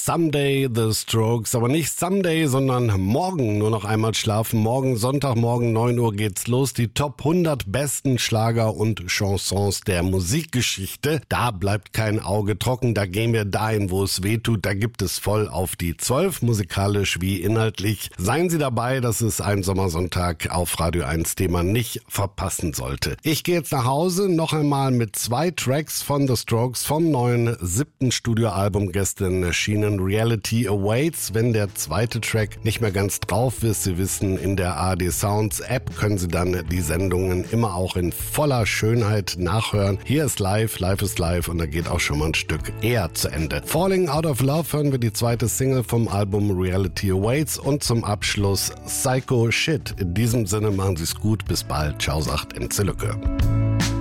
Someday The Strokes, aber nicht Someday, sondern morgen nur noch einmal schlafen. Morgen Sonntagmorgen 9 Uhr geht's los. Die Top 100 besten Schlager und Chansons der Musikgeschichte. Da bleibt kein Auge trocken, da gehen wir dahin, wo es weh tut. Da gibt es voll auf die 12, musikalisch wie inhaltlich. Seien Sie dabei, das ist ein Sommersonntag auf Radio 1, den man nicht verpassen sollte. Ich gehe jetzt nach Hause, noch einmal mit 2 Tracks von The Strokes vom neuen 7. Studioalbum gestern erschienen, Reality Awaits. Wenn der zweite Track nicht mehr ganz drauf ist, Sie wissen, in der ARD Sounds App können Sie dann die Sendungen immer auch in voller Schönheit nachhören. Hier ist Live, Live ist Live und da geht auch schon mal ein Stück eher zu Ende. Falling Out of Love hören wir die zweite Single vom Album Reality Awaits und zum Abschluss Psycho Shit. In diesem Sinne machen Sie es gut, bis bald. Ciao, sagt Enze Lücke.